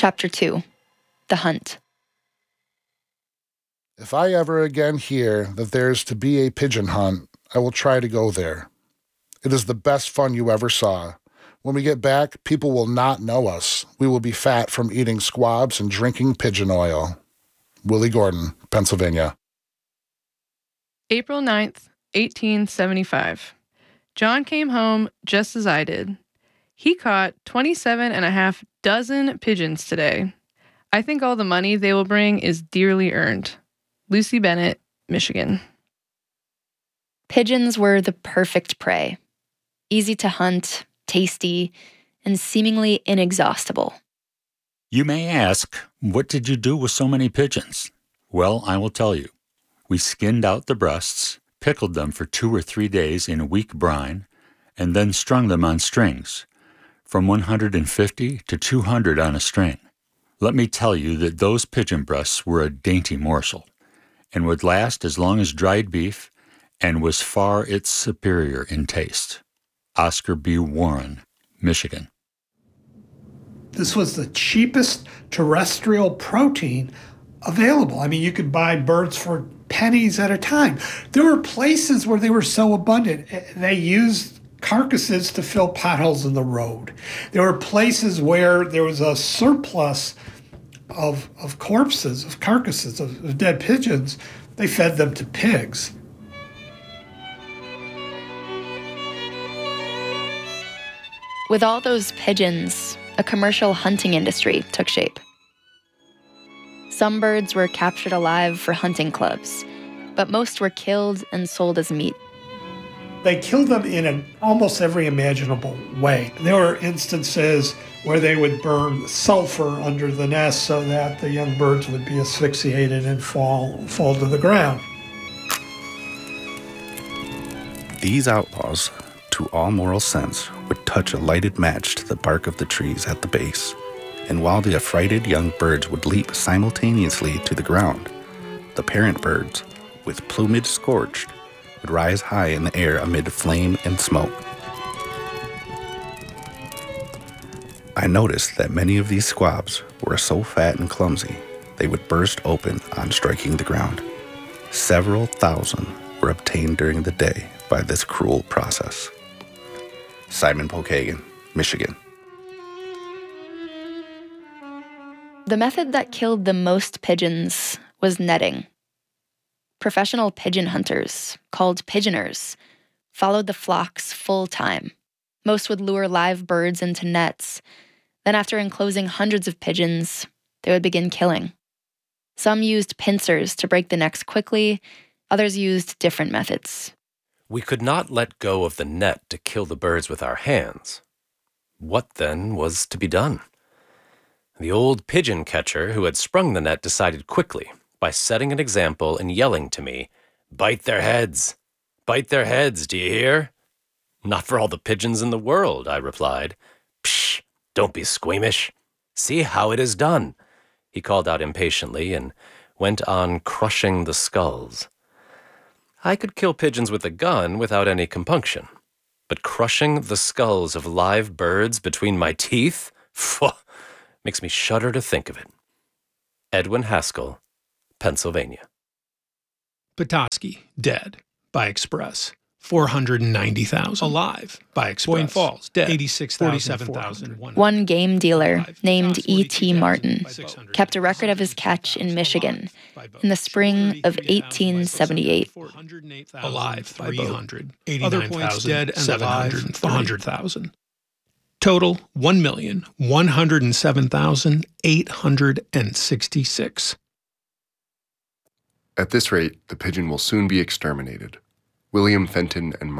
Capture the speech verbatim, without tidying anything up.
Chapter two. The Hunt. If I ever again hear that there is to be a pigeon hunt, I will try to go there. It is the best fun you ever saw. When we get back, people will not know us. We will be fat from eating squabs and drinking pigeon oil. Willie Gordon, Pennsylvania. April ninth, eighteen seventy-five. John came home just as I did. He caught twenty-seven and a half dozen pigeons today. I think all the money they will bring is dearly earned. Lucy Bennett, Michigan. Pigeons were the perfect prey. Easy to hunt, tasty, and seemingly inexhaustible. You may ask, what did you do with so many pigeons? Well, I will tell you. We skinned out the breasts, pickled them for two or three days in weak brine, and then strung them on strings, from one hundred fifty to two hundred on a string. Let me tell you that those pigeon breasts were a dainty morsel, and would last as long as dried beef, and was far its superior in taste. Oscar B. Warren, Michigan. This was the cheapest terrestrial protein available. I mean, you could buy birds for pennies at a time. There were places where they were so abundant, they used carcasses to fill potholes in the road. There were places where there was a surplus of, of corpses, of carcasses, of, of dead pigeons. They fed them to pigs. With all those pigeons, a commercial hunting industry took shape. Some birds were captured alive for hunting clubs, but most were killed and sold as meat. They killed them in an, almost every imaginable way. There were instances where they would burn sulfur under the nest so that the young birds would be asphyxiated and fall, fall to the ground. These outlaws, to all moral sense, would touch a lighted match to the bark of the trees at the base, and while the affrighted young birds would leap simultaneously to the ground, the parent birds, with plumage scorched, would rise high in the air amid flame and smoke. I noticed that many of these squabs were so fat and clumsy they would burst open on striking the ground. Several thousand were obtained during the day by this cruel process. Simon Pokagan, Michigan. The method that killed the most pigeons was netting. Professional pigeon hunters, called pigeoners, followed the flocks full time. Most would lure live birds into nets. Then after enclosing hundreds of pigeons, they would begin killing. Some used pincers to break the necks quickly. Others used different methods. We could not let go of the net to kill the birds with our hands. What, then, was to be done? The old pigeon catcher who had sprung the net decided quickly, by setting an example and yelling to me, "Bite their heads! Bite their heads, do you hear?" "Not for all the pigeons in the world," I replied. "Psh, don't be squeamish. See how it is done," he called out impatiently and went on crushing the skulls. I could kill pigeons with a gun without any compunction, but crushing the skulls of live birds between my teeth? Phew, makes me shudder to think of it. Edwin Haskell, Pennsylvania. Petoskey, dead, by express, four hundred ninety thousand. Alive, by express. Boyne Falls, dead, eighty-six thousand, forty-seven thousand. One game dealer named E T Martin kept a record of his catch in Michigan in the spring of eighteen seventy-eight. Alive, by three hundred. Other points dead and alive, one hundred thousand. Total, one million, one hundred seven thousand, eight hundred sixty-six. At this rate, the pigeon will soon be exterminated. William Fenton and